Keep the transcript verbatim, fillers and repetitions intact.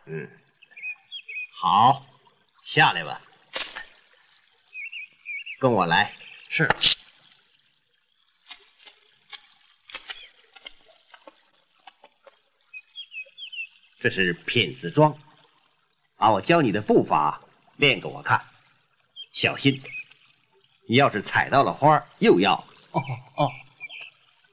嗯，好，下来吧，跟我来。 是。 这是品子桩，把我教你的步伐练给我看，小心，你要是踩到了花，又要。 哦哦。